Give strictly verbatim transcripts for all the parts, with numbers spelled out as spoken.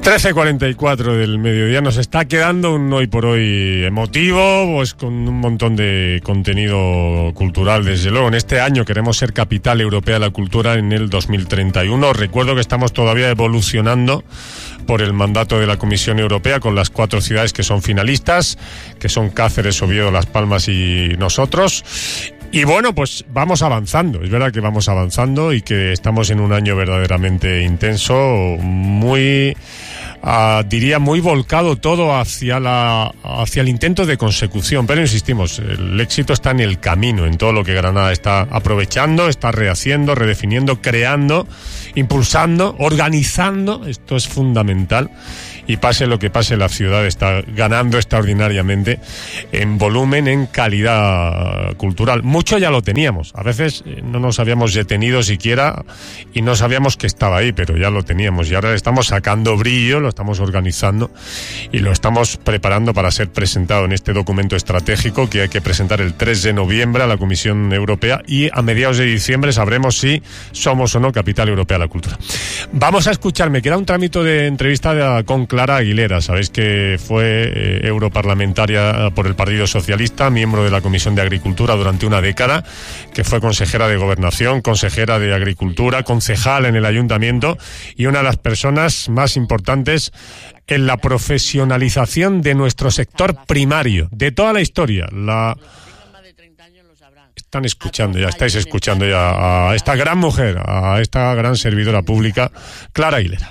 trece cuarenta y cuatro del mediodía, nos está quedando un hoy por hoy emotivo, pues con un montón de contenido cultural, desde luego. En este año queremos ser capital europea de la cultura en el dos mil treinta y uno. Os recuerdo que estamos todavía evolucionando por el mandato de la Comisión Europea con las cuatro ciudades que son finalistas, que son Cáceres, Oviedo, Las Palmas y nosotros. Y bueno, pues vamos avanzando, es verdad que vamos avanzando y que estamos en un año verdaderamente intenso, muy, uh, diría, muy volcado todo hacia la hacia el intento de consecución, pero insistimos, el éxito está en el camino, en todo lo que Granada está aprovechando, está rehaciendo, redefiniendo, creando, impulsando, organizando, esto es fundamental. Y pase lo que pase, la ciudad está ganando extraordinariamente en volumen, en calidad cultural. Mucho ya lo teníamos. A veces no nos habíamos detenido siquiera y no sabíamos que estaba ahí, pero ya lo teníamos. Y ahora le estamos sacando brillo, lo estamos organizando y lo estamos preparando para ser presentado en este documento estratégico que hay que presentar el tres de noviembre a la Comisión Europea, y a mediados de diciembre sabremos si somos o no capital europea de la cultura. Vamos a escuchar, me queda un trámite de entrevista de, con Clara Aguilera. Sabéis que fue eh, europarlamentaria por el Partido Socialista, miembro de la Comisión de Agricultura durante una década, que fue consejera de Gobernación, consejera de Agricultura, concejal en el Ayuntamiento y una de las personas más importantes en la profesionalización de nuestro sector primario, de toda la historia. La... Están escuchando ya, estáis escuchando ya a esta gran mujer, a esta gran servidora pública, Clara Aguilera.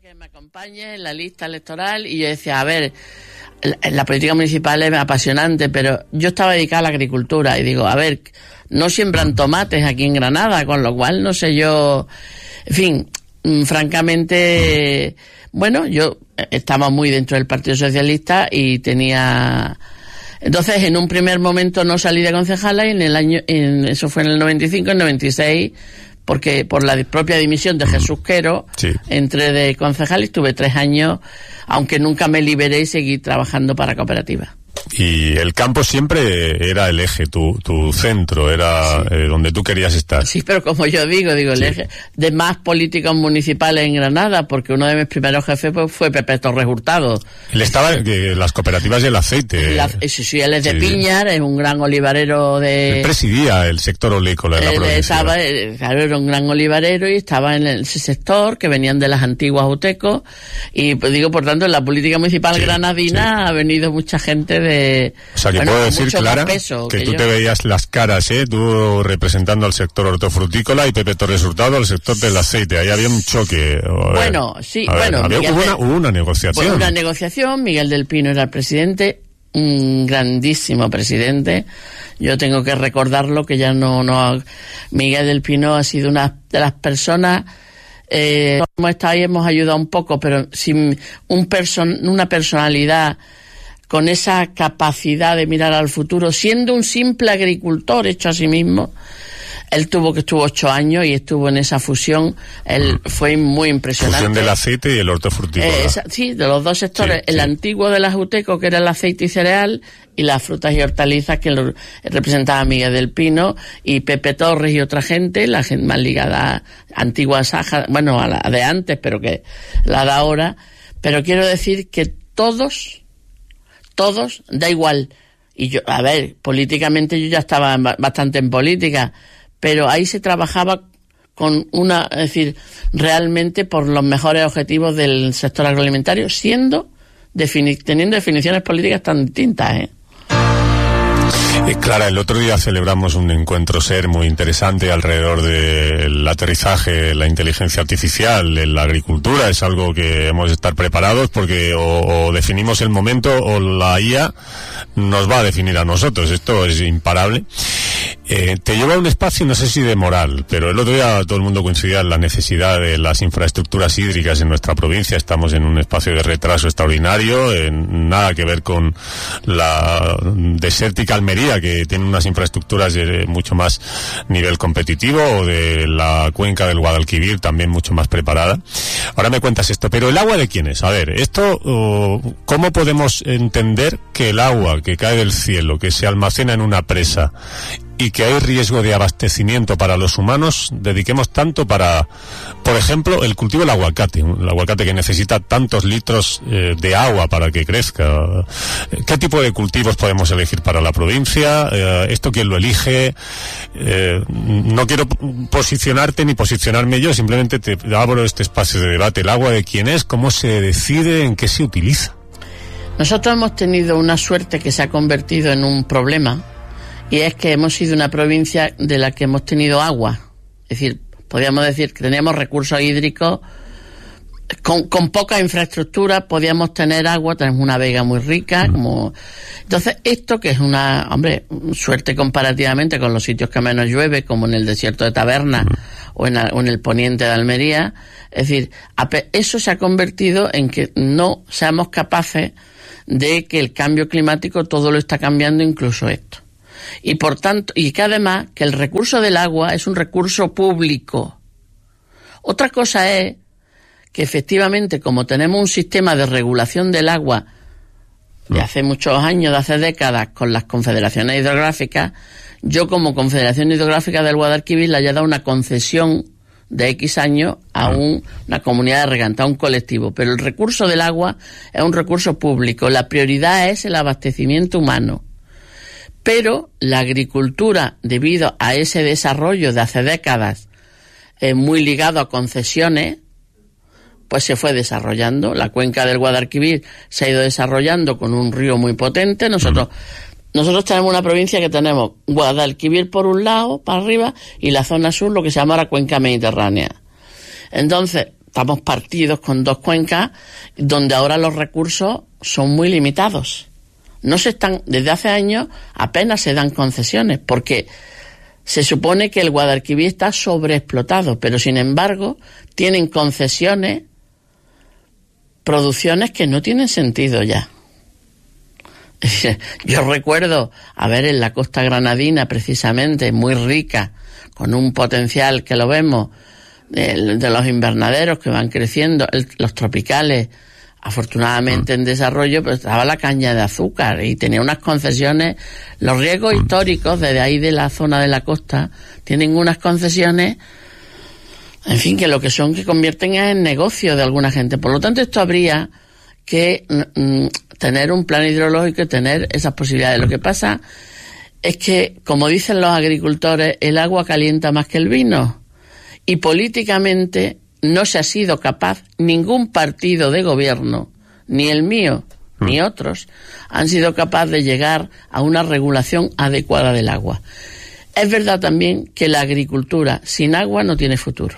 En la lista electoral, y yo decía, a ver, la, la política municipal es apasionante, pero yo estaba dedicada a la agricultura y digo, a ver, no siembran tomates aquí en Granada, con lo cual no sé yo, en fin, mmm, francamente, bueno, yo estaba muy dentro del Partido Socialista y tenía... Entonces, en un primer momento no salí de concejala, y en el año, en, eso fue en el noventa y cinco, en el noventa y seis, porque por la propia dimisión de Jesús Quero, sí, entré de concejal y estuve tres años, aunque nunca me liberé y seguí trabajando para cooperativa. Y el campo siempre era el eje, tu, tu centro, era sí, eh, donde tú querías estar. Sí, pero como yo digo, digo, el sí, eje de más políticos municipales en Granada, porque uno de mis primeros jefes pues, fue Pepe Torres Hurtado. Él estaba en las cooperativas del aceite. La, sí, sí, él es de sí, Piñar, es un gran olivarero de... Él presidía el sector olícola en la provincia. Estaba, claro, era un gran olivarero y estaba en ese sector, que venían de las antiguas Utecos, y pues, digo, por tanto, en la política municipal sí, granadina sí, ha venido mucha gente de... O sea, que bueno, puedo decir, Clara, peso que, que tú yo... te veías las caras, ¿eh? Tú representando al sector hortofrutícola y Pepe Torres Hurtado al sector del aceite. Ahí había un choque. Bueno, sí, a bueno. Ver, había, hubo, una, hubo una negociación. Hubo una negociación, Miguel del Pino era el presidente, un grandísimo presidente. Yo tengo que recordarlo, que ya no... no Miguel del Pino ha sido una de las personas... Eh, hemos estado ahí, hemos ayudado un poco, pero sin un person, una personalidad... con esa capacidad de mirar al futuro, siendo un simple agricultor hecho a sí mismo. Él tuvo que estuvo ocho años y estuvo en esa fusión. Él mm. fue muy impresionante. Fusión del aceite y el hortofrutícola. Eh, esa, sí, de los dos sectores. Sí, el sí. antiguo de las Uteco, que era el aceite y cereal, y las frutas y hortalizas, que lo representaba Miguel del Pino, y Pepe Torres y otra gente, la gente más ligada a antigua Saja, bueno, a la de antes, pero que la de ahora. Pero quiero decir que todos... todos, da igual. Y yo, a ver, políticamente yo ya estaba bastante en política, pero ahí se trabajaba con una, es decir, realmente por los mejores objetivos del sector agroalimentario, siendo, defini- teniendo definiciones políticas tan distintas, ¿eh? Eh, Clara, el otro día celebramos un encuentro SER muy interesante alrededor del aterrizaje, la inteligencia artificial en la agricultura. Es algo que hemos de estar preparados, porque o, o definimos el momento o la I A nos va a definir a nosotros. Esto es imparable. Eh, te lleva a un espacio, no sé si de moral, pero el otro día todo el mundo coincidía en la necesidad de las infraestructuras hídricas en nuestra provincia. Estamos en un espacio de retraso extraordinario, en nada que ver con la desértica Almería, que tiene unas infraestructuras de mucho más nivel competitivo, o de la cuenca del Guadalquivir, también mucho más preparada. Ahora me cuentas esto, pero ¿el agua de quién es? A ver, esto, uh, ¿cómo podemos entender que el agua que cae del cielo, que se almacena en una presa y que hay riesgo de abastecimiento para los humanos, dediquemos tanto para, por ejemplo, el cultivo del aguacate, el aguacate que necesita tantos litros eh, de agua para que crezca. ¿Qué tipo de cultivos podemos elegir para la provincia? Eh, ¿Esto quién lo elige? Eh, no quiero posicionarte ni posicionarme yo, simplemente te abro este espacio de debate. ¿El agua de quién es? ¿Cómo se decide? ¿En qué se utiliza? Nosotros hemos tenido una suerte que se ha convertido en un problema, y es que hemos sido una provincia de la que hemos tenido agua. Es decir, podríamos decir que teníamos recursos hídricos con, con poca infraestructura, podíamos tener agua, tenemos una vega muy rica, como entonces esto que es una, hombre, suerte comparativamente con los sitios que menos llueve, como en el desierto de Taberna o en, o en el poniente de Almería, es decir, eso se ha convertido en que no seamos capaces de que el cambio climático todo lo está cambiando, incluso esto. Y por tanto, y que además que el recurso del agua es un recurso público. Otra cosa es que efectivamente, como tenemos un sistema de regulación del agua de hace muchos años, de hace décadas, con las confederaciones hidrográficas, yo como Confederación Hidrográfica del Guadalquivir le haya dado una concesión de X años a un, una comunidad de regantes, a un colectivo. Pero el recurso del agua es un recurso público. La prioridad es el abastecimiento humano. Pero la agricultura, debido a ese desarrollo de hace décadas, eh, muy ligado a concesiones, pues se fue desarrollando. La cuenca del Guadalquivir se ha ido desarrollando con un río muy potente. Nosotros, nosotros tenemos una provincia que tenemos Guadalquivir por un lado, para arriba, y la zona sur, lo que se llama la cuenca mediterránea. Entonces, estamos partidos con dos cuencas, donde ahora los recursos son muy limitados. No se están, desde hace años apenas se dan concesiones, porque se supone que el Guadalquivir está sobreexplotado, pero sin embargo tienen concesiones, producciones que no tienen sentido ya. Yo recuerdo a ver en la costa granadina, precisamente, muy rica, con un potencial que lo vemos, de, de los invernaderos que van creciendo, el, los tropicales, afortunadamente en desarrollo, pues estaba la caña de azúcar y tenía unas concesiones. Los riesgos históricos desde ahí de la zona de la costa tienen unas concesiones, en fin, que lo que son, que convierten en negocio de alguna gente. Por lo tanto, esto habría que mm, tener un plan hidrológico y tener esas posibilidades. Lo que pasa es que, como dicen los agricultores, el agua calienta más que el vino, y políticamente no se ha sido capaz, ningún partido de gobierno, ni el mío, mm. ni otros, han sido capaces de llegar a una regulación adecuada del agua. Es verdad también que la agricultura sin agua no tiene futuro,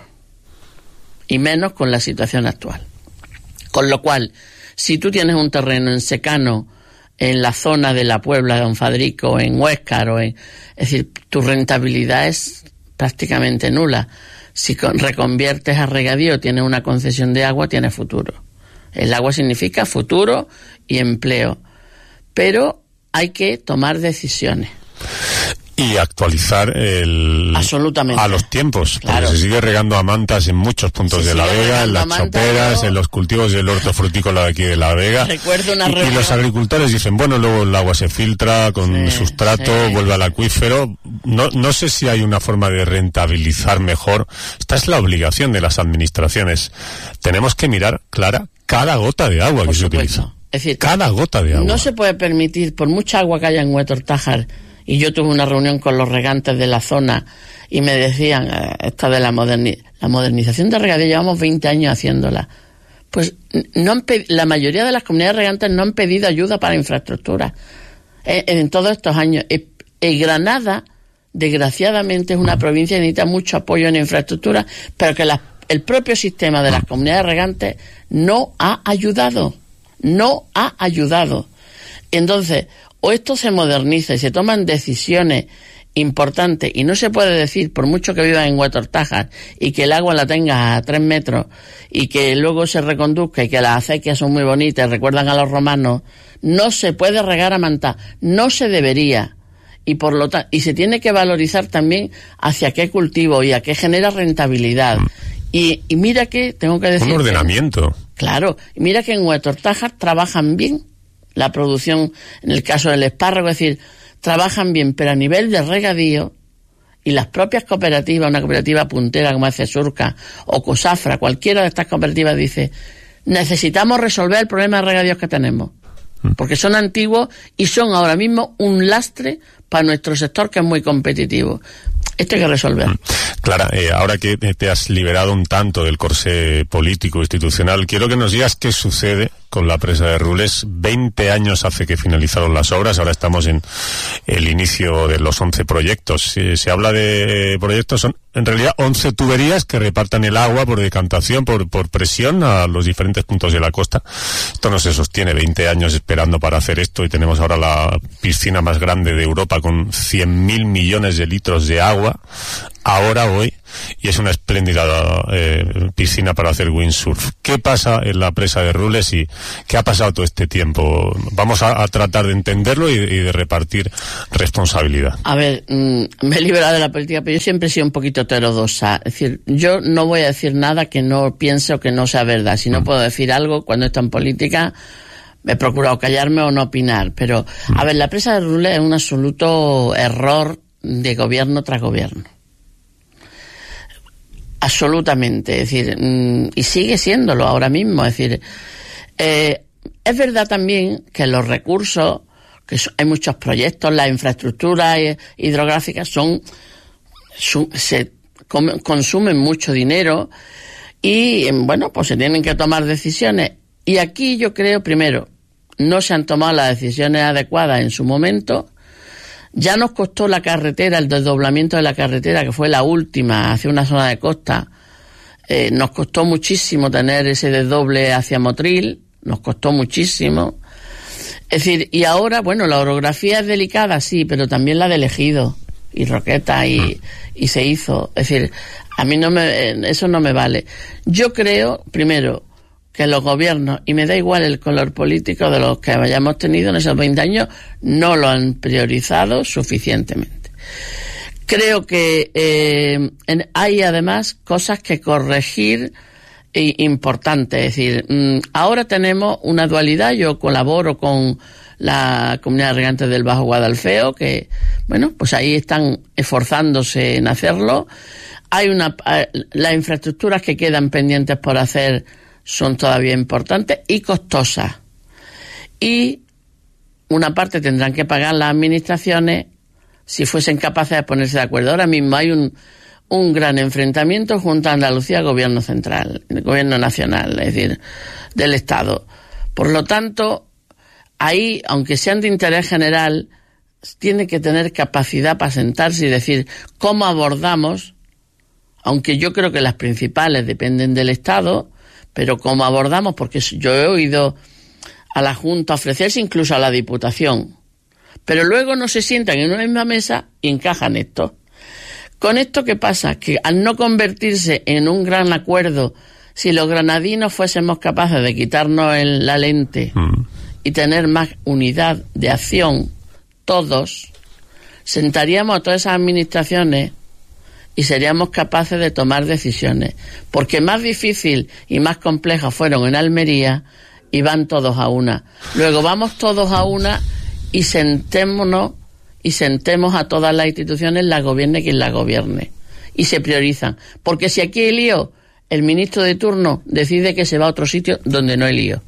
y menos con la situación actual. Con lo cual, si tú tienes un terreno en secano en la zona de la Puebla de Don Fadrico, en Huéscar, o en, es decir, tu rentabilidad es prácticamente nula. Si reconviertes a regadío, tienes una concesión de agua, tienes futuro. El agua significa futuro y empleo. Pero hay que tomar decisiones. Y actualizar el Absolutamente. a los tiempos, Claro. porque se sigue regando a mantas en muchos puntos Se de la sigue Vega, en regando a las mantas, choperas, pero- en los cultivos del hortofrutícola de aquí de la Vega. Recuerdo una y, y reunión- los agricultores dicen, bueno, luego el agua se filtra con Sí, sustrato, sí. vuelve al acuífero. No, no sé si hay una forma de rentabilizar mejor. Esta es la obligación de las administraciones. Tenemos que mirar, Clara, cada gota de agua Por que se supuesto. utiliza. Es decir, Cada gota de agua. no se puede permitir, por mucha agua que haya en Huetortájar, y yo tuve una reunión con los regantes de la zona y me decían, eh, esta de la, moderni la modernización de regadío, llevamos veinte años haciéndola. Pues no han la mayoría de las comunidades regantes no han pedido ayuda para infraestructura en, en todos estos años. Y, y Granada, desgraciadamente, es una provincia que necesita mucho apoyo en infraestructura, pero que la, el propio sistema de las comunidades regantes no ha ayudado. No ha ayudado. Entonces, o esto se moderniza y se toman decisiones importantes, y no se puede decir, por mucho que vivas en Huetortájar y que el agua la tengas a tres metros y que luego se reconduzca y que las acequias son muy bonitas, recuerdan a los romanos, no se puede regar a mantá, no se debería. Y por lo tanto, y se tiene que valorizar también hacia qué cultivo y a qué genera rentabilidad. Y, y mira que, tengo que decir... Un ordenamiento. Que, claro, y mira que en Huetortájar trabajan bien la producción, en el caso del espárrago, es decir, trabajan bien, pero a nivel de regadío, y las propias cooperativas, una cooperativa puntera como hace Surca o Cosafra, cualquiera de estas cooperativas dice, necesitamos resolver el problema de regadíos que tenemos, porque son antiguos y son ahora mismo un lastre para nuestro sector, que es muy competitivo. Esto hay que resolver. Clara, eh, ahora que te has liberado un tanto del corsé político institucional, quiero que nos digas qué sucede con la presa de Rules. veinte años hace que finalizaron las obras, ahora estamos en el inicio de los once proyectos. Si se habla de proyectos, son en realidad once tuberías que repartan el agua por decantación, por, por presión a los diferentes puntos de la costa. Esto no se sostiene, veinte años esperando para hacer esto, y tenemos ahora la piscina más grande de Europa con cien mil millones de litros de agua, ahora, hoy, y es una espléndida eh, piscina para hacer windsurf. ¿Qué pasa en la presa de Rules y qué ha pasado todo este tiempo? Vamos a, a tratar de entenderlo y, y de repartir responsabilidad. A ver, mmm, me he liberado de la política, pero yo siempre he sido un poquito heterodoxa. Es decir, yo no voy a decir nada que no piense o que no sea verdad. Si no mm. puedo decir algo cuando estoy en política, me he procurado callarme o no opinar. Pero, mm. a ver, la presa de Rules es un absoluto error de gobierno tras gobierno. Absolutamente, es decir, mmm, y sigue siéndolo ahora mismo, es decir, eh, es verdad también que los recursos, que so, hay muchos proyectos, las infraestructuras hidrográficas son, su, se com, consumen mucho dinero y, bueno, pues se tienen que tomar decisiones. Y aquí yo creo, primero, no se han tomado las decisiones adecuadas en su momento. Ya nos costó la carretera, el desdoblamiento de la carretera, que fue la última hacia una zona de costa. Eh, nos costó muchísimo tener ese desdoble hacia Motril, nos costó muchísimo. Es decir, y ahora, bueno, la orografía es delicada, sí, pero también la del Ejido y Roqueta y, y se hizo. Es decir, a mí no me, eso no me vale. Yo creo, primero, que los gobiernos, y me da igual el color político de los que hayamos tenido en esos veinte años, no lo han priorizado suficientemente. Creo que eh, en, hay además cosas que corregir e importantes. Es decir, mmm, ahora tenemos una dualidad. Yo colaboro con la Comunidad de Regantes del Bajo Guadalfeo, que, bueno, pues ahí están esforzándose en hacerlo. Hay una, las infraestructuras que quedan pendientes por hacer son todavía importantes y costosas. Y una parte tendrán que pagar las administraciones si fuesen capaces de ponerse de acuerdo. Ahora mismo hay un, un gran enfrentamiento junto a Andalucía y Gobierno Central, el Gobierno Nacional, es decir, del Estado. Por lo tanto, ahí, aunque sean de interés general, tiene que tener capacidad para sentarse y decir cómo abordamos, aunque yo creo que las principales dependen del Estado, pero cómo abordamos, porque yo he oído a la Junta ofrecerse, incluso a la Diputación, pero luego no se sientan en una misma mesa y encajan esto. Con esto, ¿qué pasa? Que al no convertirse en un gran acuerdo, si los granadinos fuésemos capaces de quitarnos el, la lente mm. y tener más unidad de acción, todos, sentaríamos a todas esas administraciones y seríamos capaces de tomar decisiones, porque más difícil y más complejas fueron en Almería y van todos a una. Luego vamos todos a una y sentémonos y sentemos a todas las instituciones, la gobierne quien la gobierne, y se priorizan, porque si aquí hay lío, el ministro de turno decide que se va a otro sitio donde no hay lío.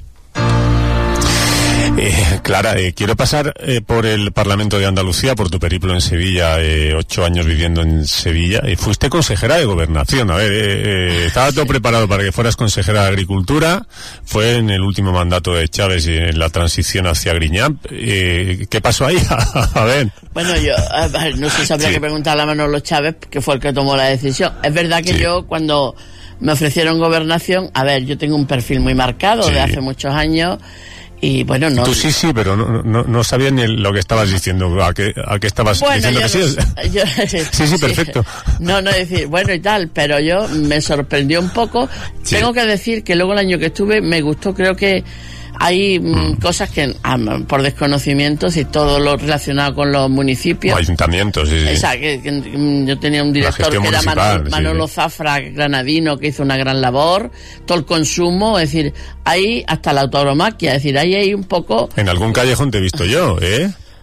Eh, Clara, eh, quiero pasar eh, por el Parlamento de Andalucía, por tu periplo en Sevilla, eh, ocho años viviendo en Sevilla, y fuiste consejera de Gobernación. A ver, eh, eh, estaba todo preparado para que fueras consejera de Agricultura, fue en el último mandato de Chávez y en la transición hacia Griñán. Eh, ¿Qué pasó ahí? A ver. Bueno, yo, a ver, no sé si habría sí. que preguntarle a Manolo Chávez, que fue el que tomó la decisión. Es verdad que sí. yo, cuando me ofrecieron Gobernación, a ver, yo tengo un perfil muy marcado sí. de hace muchos años. Y bueno, no. Tú sí, sí, pero no, no, no sabía ni lo que estabas diciendo, a qué, a qué estabas bueno, diciendo que no, sí. Yo, sí, sí, sí, perfecto. No, no decir, bueno y tal, pero yo me sorprendió un poco. Sí. Tengo que decir que luego el año que estuve me gustó, creo que hay mm. cosas que, ah, por desconocimiento, y todo lo relacionado con los municipios. O ayuntamientos, sí, sí. O sea, que, que yo tenía un director que era Manolo, Manolo sí, Zafra, granadino, que hizo una gran labor, todo el consumo, es decir, ahí hasta la autoromaquia, es decir, ahí hay un poco... En algún callejón te he visto yo, ¿eh?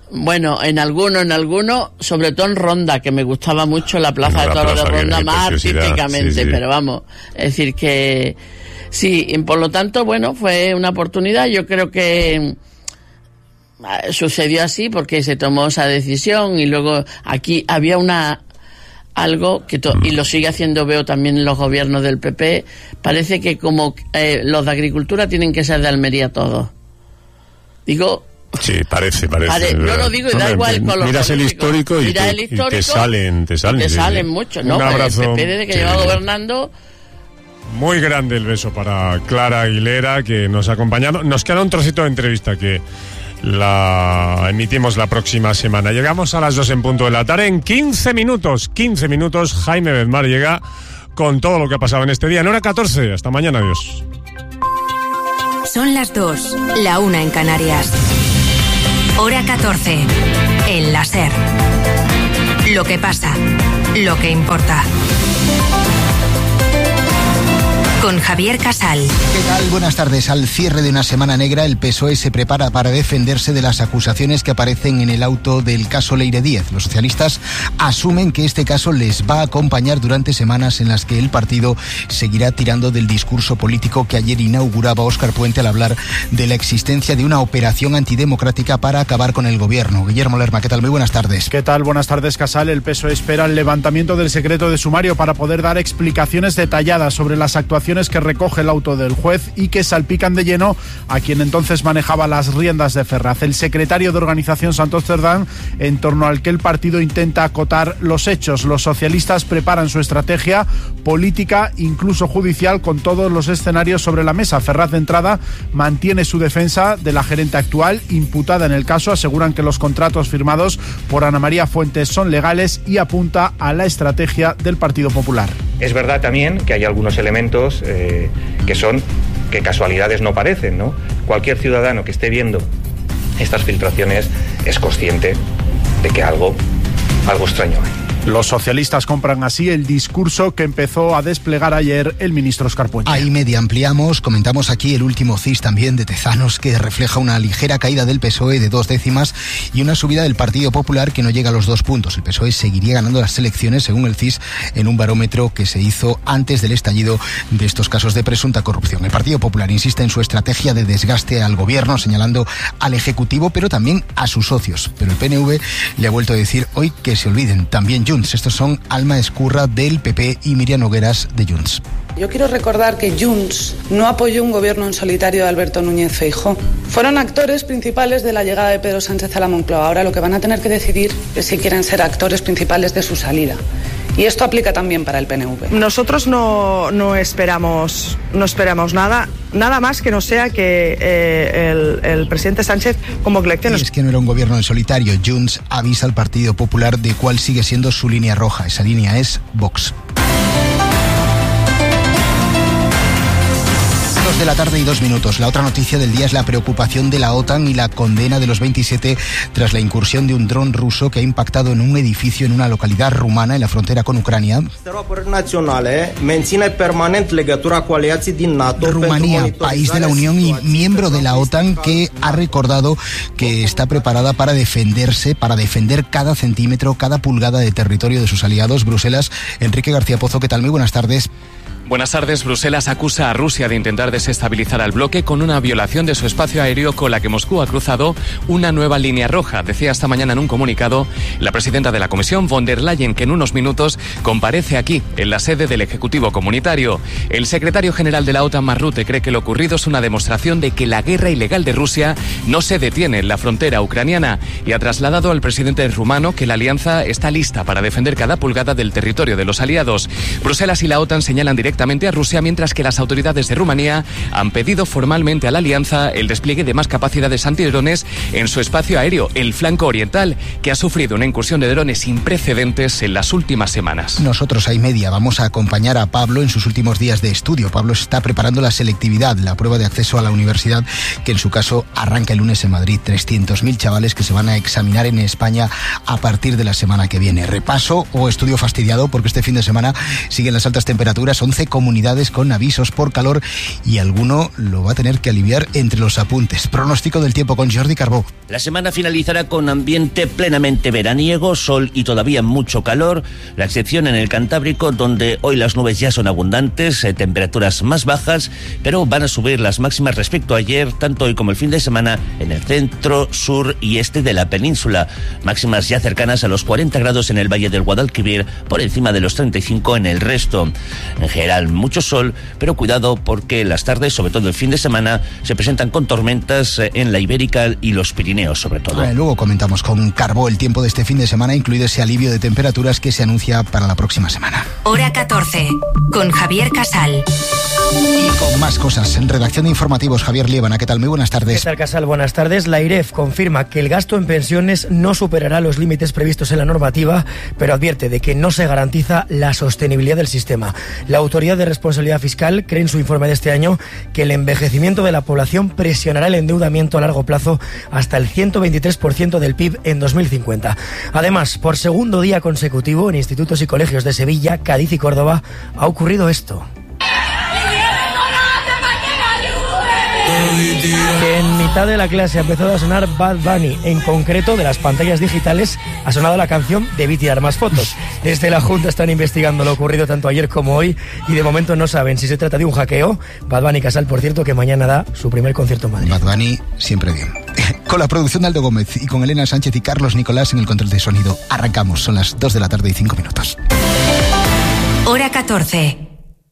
Bueno, en alguno, en alguno, sobre todo en Ronda, que me gustaba mucho la Plaza de Toros de Ronda, más artísticamente, sí, sí. Pero vamos, es decir que sí, y por lo tanto, bueno, fue una oportunidad. Yo creo que sucedió así porque se tomó esa decisión y luego aquí había una algo que to- y lo sigue haciendo, veo también en los gobiernos del P P, parece que como eh, los de agricultura tienen que ser de Almería todos. Digo, sí, parece, parece. Pare, yo lo digo y da Hombre, igual con los miras el histórico, y, mira te, el histórico y te salen, te salen. te sí, salen sí. mucho, ¿no? Un abrazo. El P P desde que Sí. lleva gobernando. Muy grande el beso para Clara Aguilera, que nos ha acompañado. Nos queda un trocito de entrevista que la emitimos la próxima semana. Llegamos a las dos en punto de la tarde. En quince minutos, quince minutos, Jaime Bedmar llega con todo lo que ha pasado en este día. En hora catorce. Hasta mañana, adiós. Son las dos, la una en Canarias. Hora catorce, en la SER. Lo que pasa, lo que importa. Con Javier Casal. ¿Qué tal? Buenas tardes. Al cierre de una semana negra, el P S O E se prepara para defenderse de las acusaciones que aparecen en el auto del caso Leire Díez. Los socialistas asumen que este caso les va a acompañar durante semanas en las que el partido seguirá tirando del discurso político que ayer inauguraba Óscar Puente al hablar de la existencia de una operación antidemocrática para acabar con el gobierno. Guillermo Lerma, ¿qué tal? Muy buenas tardes. ¿Qué tal? Buenas tardes, Casal. El P S O E espera el levantamiento del secreto de sumario para poder dar explicaciones detalladas sobre las actuaciones que recoge el auto del juez y que salpican de lleno a quien entonces manejaba las riendas de Ferraz, el secretario de Organización Santos Cerdán, en torno al que el partido intenta acotar los hechos. Los socialistas preparan su estrategia política, incluso judicial, con todos los escenarios sobre la mesa. Ferraz, de entrada, mantiene su defensa de la gerente actual, imputada en el caso. Aseguran que los contratos firmados por Ana María Fuentes son legales y apunta a la estrategia del Partido Popular. Es verdad también que hay algunos elementos eh, que son, que casualidades no parecen, ¿no? Cualquier ciudadano que esté viendo estas filtraciones es consciente de que algo, algo extraño hay. Los socialistas compran así el discurso que empezó a desplegar ayer el ministro Óscar Puente. Ahí media ampliamos, comentamos aquí el último C I S también de Tezanos, que refleja una ligera caída del P S O E de dos décimas y una subida del Partido Popular que no llega a los dos puntos. El P S O E seguiría ganando las elecciones, según el C I S, en un barómetro que se hizo antes del estallido de estos casos de presunta corrupción. El Partido Popular insiste en su estrategia de desgaste al gobierno, señalando al Ejecutivo, pero también a sus socios. Pero el P N V le ha vuelto a decir hoy que se olviden, también Junts. Estos son Alma Escurra del P P y Miriam Nogueras de Junts. Yo quiero recordar que Junts no apoyó un gobierno en solitario de Alberto Núñez Feijóo. Fueron actores principales de la llegada de Pedro Sánchez a la Moncloa. Ahora lo que van a tener que decidir es si quieren ser actores principales de su salida. Y esto aplica también para el P N V. Nosotros no, no esperamos no esperamos nada, nada más que no sea que eh, el, el presidente Sánchez convoque elecciones. Y es que no era un gobierno en solitario. Junts avisa al Partido Popular de cuál sigue siendo su línea roja. Esa línea es Vox. De la tarde y dos minutos. La otra noticia del día es la preocupación de la OTAN y la condena de los veintisiete tras la incursión de un dron ruso que ha impactado en un edificio en una localidad rumana en la frontera con Ucrania. Rumanía, país de la Unión y miembro de la OTAN, que ha recordado que está preparada para defenderse, para defender cada centímetro, cada pulgada de territorio de sus aliados. Bruselas, Enrique García Pozo, ¿qué tal? Muy buenas tardes. Buenas tardes. Bruselas acusa a Rusia de intentar desestabilizar al bloque con una violación de su espacio aéreo con la que Moscú ha cruzado una nueva línea roja. Decía esta mañana en un comunicado la presidenta de la Comisión, von der Leyen, que en unos minutos comparece aquí, en la sede del Ejecutivo Comunitario. El secretario general de la OTAN, Mark Rutte, cree que lo ocurrido es una demostración de que la guerra ilegal de Rusia no se detiene en la frontera ucraniana y ha trasladado al presidente rumano que la alianza está lista para defender cada pulgada del territorio de los aliados. Bruselas y la OTAN señalan directamente a Rusia, mientras que las autoridades de Rumanía han pedido formalmente a la alianza el despliegue de más capacidades antidrones en su espacio aéreo, el flanco oriental, que ha sufrido una incursión de drones sin precedentes en las últimas semanas. Nosotros, a media, vamos a acompañar a Pablo en sus últimos días de estudio. Pablo está preparando la selectividad, la prueba de acceso a la universidad, que en su caso arranca el lunes en Madrid. trescientos mil chavales que se van a examinar en España a partir de la semana que viene. Repaso o estudio fastidiado porque este fin de semana siguen las altas temperaturas. once comunidades con avisos por calor y alguno lo va a tener que aliviar entre los apuntes. Pronóstico del tiempo con Jordi Carbó. La semana finalizará con ambiente plenamente veraniego, sol y todavía mucho calor, la excepción en el Cantábrico, donde hoy las nubes ya son abundantes, eh, temperaturas más bajas, pero van a subir las máximas respecto a ayer, tanto hoy como el fin de semana, en el centro, sur y este de la península. Máximas ya cercanas a los cuarenta grados en el Valle del Guadalquivir, por encima de los treinta y cinco en el resto. En general, mucho sol, pero cuidado porque las tardes, sobre todo el fin de semana, se presentan con tormentas en la Ibérica y los Pirineos, sobre todo. Vale, luego comentamos con Carbó el tiempo de este fin de semana, incluido ese alivio de temperaturas que se anuncia para la próxima semana. Hora catorce, con Javier Casal. Y con más cosas, en redacción de informativos, Javier Liébana, ¿qué tal? Muy buenas tardes. ¿Qué tal, Casal? Buenas tardes. La IREF confirma que el gasto en pensiones no superará los límites previstos en la normativa, pero advierte de que no se garantiza la sostenibilidad del sistema. La Autoridad de Responsabilidad Fiscal cree en su informe de este año que el envejecimiento de la población presionará el endeudamiento a largo plazo hasta el ciento veintitrés por ciento del P I B en dos mil cincuenta. Además, por segundo día consecutivo en institutos y colegios de Sevilla, Cádiz y Córdoba ha ocurrido esto. Que en mitad de la clase ha empezado a sonar Bad Bunny, en concreto de las pantallas digitales ha sonado la canción Debí tirar más fotos. Desde la Junta están investigando lo ocurrido tanto ayer como hoy y de momento no saben si se trata de un hackeo. Bad Bunny, Casal, por cierto, que mañana da su primer concierto en Madrid. Bad Bunny siempre bien. Con la producción de Aldo Gómez y con Elena Sánchez y Carlos Nicolás en el control de sonido. Arrancamos, son las dos de la tarde y cinco minutos. Hora catorce.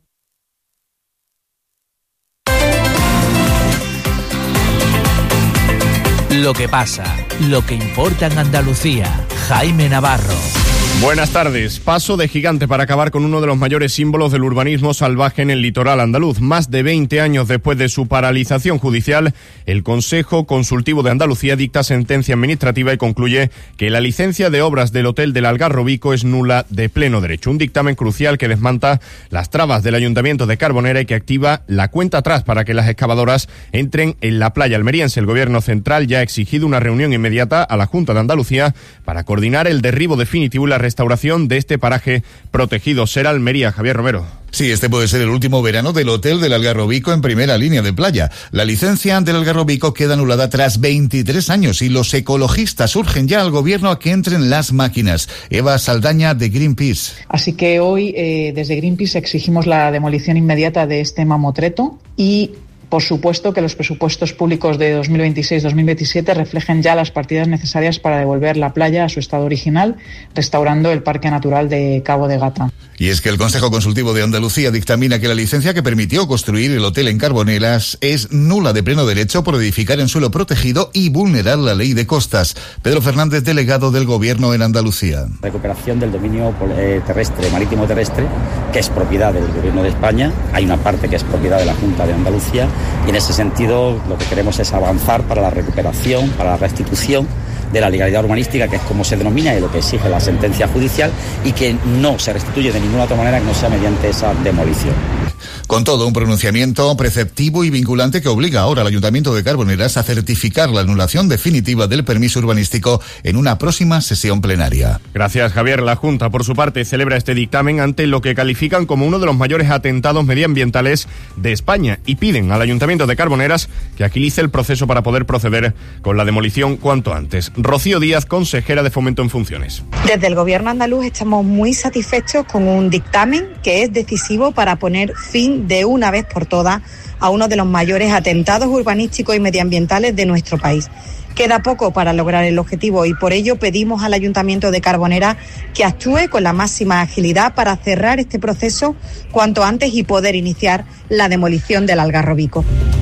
Lo que pasa, lo que importa en Andalucía. Jaime Navarro. Buenas tardes. Paso de gigante para acabar con uno de los mayores símbolos del urbanismo salvaje en el litoral andaluz. Más de veinte años después de su paralización judicial, el Consejo Consultivo de Andalucía dicta sentencia administrativa y concluye que la licencia de obras del Hotel del Algarrobico es nula de pleno derecho. Un dictamen crucial que desmanta las trabas del Ayuntamiento de Carbonera y que activa la cuenta atrás para que las excavadoras entren en la playa almeriense. El Gobierno central ya ha exigido una reunión inmediata a la Junta de Andalucía para coordinar el derribo definitivo y la restauración de este paraje protegido. Será Almería. Javier Romero. Sí, este puede ser el último verano del Hotel del Algarrobico en primera línea de playa. La licencia del Algarrobico queda anulada tras veintitrés años y los ecologistas urgen ya al gobierno a que entren las máquinas. Eva Saldaña, de Greenpeace. Así que hoy, eh, desde Greenpeace, exigimos la demolición inmediata de este mamotreto y, por supuesto, que los presupuestos públicos de dos mil veintiséis dos mil veintisiete reflejen ya las partidas necesarias para devolver la playa a su estado original, restaurando el Parque Natural de Cabo de Gata. Y es que el Consejo Consultivo de Andalucía dictamina que la licencia que permitió construir el hotel en Carboneras es nula de pleno derecho por edificar en suelo protegido y vulnerar la ley de costas. Pedro Fernández, delegado del Gobierno en Andalucía. Recuperación del dominio terrestre, marítimo terrestre, que es propiedad del Gobierno de España. Hay una parte que es propiedad de la Junta de Andalucía y en ese sentido lo que queremos es avanzar para la recuperación, para la restitución de la legalidad urbanística, que es como se denomina y lo que exige la sentencia judicial, y que no se restituye de ninguna otra manera que no sea mediante esa demolición. Con todo, un pronunciamiento preceptivo y vinculante que obliga ahora al Ayuntamiento de Carboneras a certificar la anulación definitiva del permiso urbanístico en una próxima sesión plenaria. Gracias, Javier. La Junta, por su parte, celebra este dictamen ante lo que califican como uno de los mayores atentados medioambientales de España y piden al Ayuntamiento de Carboneras que agilice el proceso para poder proceder con la demolición cuanto antes. Rocío Díaz, consejera de Fomento en funciones. Desde el Gobierno andaluz estamos muy satisfechos con un dictamen que es decisivo para poner fin de una vez por todas a uno de los mayores atentados urbanísticos y medioambientales de nuestro país. Queda poco para lograr el objetivo y por ello pedimos al Ayuntamiento de Carbonera que actúe con la máxima agilidad para cerrar este proceso cuanto antes y poder iniciar la demolición del Algarrobico.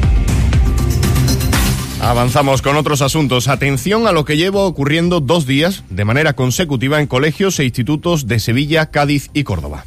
Avanzamos con otros asuntos. Atención a lo que lleva ocurriendo dos días de manera consecutiva en colegios e institutos de Sevilla, Cádiz y Córdoba.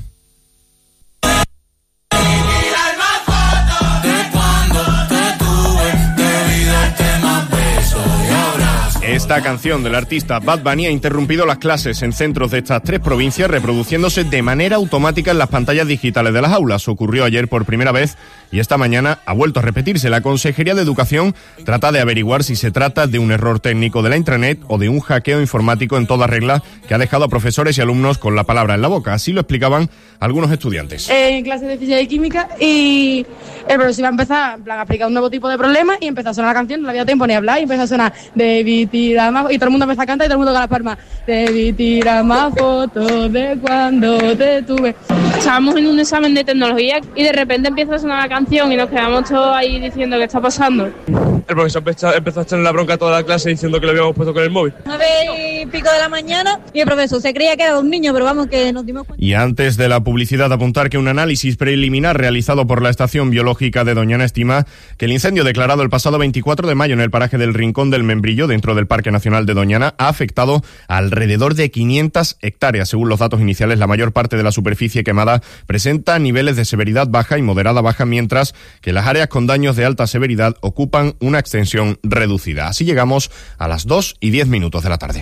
Esta canción del artista Bad Bunny ha interrumpido las clases en centros de estas tres provincias, reproduciéndose de manera automática en las pantallas digitales de las aulas. Ocurrió ayer por primera vez y esta mañana ha vuelto a repetirse. La Consejería de Educación trata de averiguar si se trata de un error técnico de la intranet o de un hackeo informático en toda regla que ha dejado a profesores y alumnos con la palabra en la boca. Así lo explicaban algunos estudiantes. En clase de física y química, y el profesor iba a empezar en plan, a explicar un nuevo tipo de problema y empezó a sonar la canción, no le había tiempo ni a hablar, y empezó a sonar David tira más, y todo el mundo empezó a cantar y todo el mundo con las palmas. David tira más fotos de cuando te tuve. Estábamos en un examen de tecnología y de repente empieza a sonar la canción y nos quedamos todos ahí diciendo qué está pasando. El profesor empezó a echarle la bronca a toda la clase diciendo que lo habíamos puesto con el móvil. nueve y pico de la mañana y el profesor se creía que era un niño, pero vamos, que nos dimos cuenta. Y antes de la publicidad, apuntar que un análisis preliminar realizado por la Estación Biológica de Doñana estima que el incendio declarado el pasado veinticuatro de mayo en el paraje del Rincón del Membrillo, dentro del Parque Nacional de Doñana, ha afectado a alrededor de quinientas hectáreas. Según los datos iniciales, la mayor parte de la superficie quemada presenta niveles de severidad baja y moderada baja, mientras que las áreas con daños de alta severidad ocupan una extensión reducida. Así llegamos a las dos y diez minutos de la tarde.